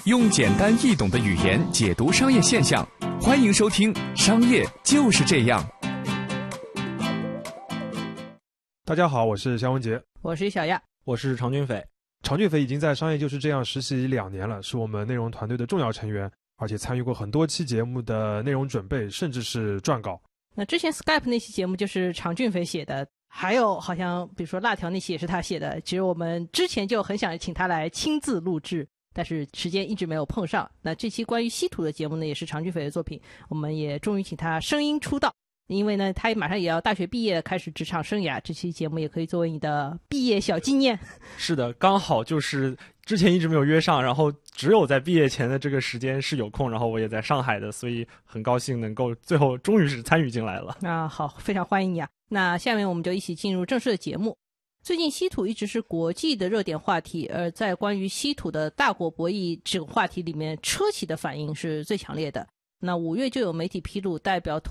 用简单易懂的语言解读商业现象，欢迎收听《商业就是这样》。 大家好，我是肖文杰， 我是小亚， 我是常俊斐。 常俊斐已经在《商业就是这样》实习2年了，是我们内容团队的重要成员，而且参与过很多期节目的内容准备，甚至是撰稿。 那之前 Skype 那期节目就是常俊斐写的，还有好像比如说辣条那期也是他写的。其实我们之前就很想请他来亲自录制，但是时间一直没有碰上。那这期关于稀土的节目呢，也是常俊斐的作品，我们也终于请他声音出道。因为呢，他马上也要大学毕业，开始职场生涯，这期节目也可以作为你的毕业小纪念。 是的，刚好就是之前一直没有约上，然后只有在毕业前的这个时间是有空，然后我也在上海的，所以很高兴能够最后终于是参与进来了。 好，非常欢迎你啊！那下面我们就一起进入正式的节目。最近稀土一直是国际的热点话题，而在关于稀土的大国博弈这个话题里面，车企的反应是最强烈的。那5月就有媒体披露，代表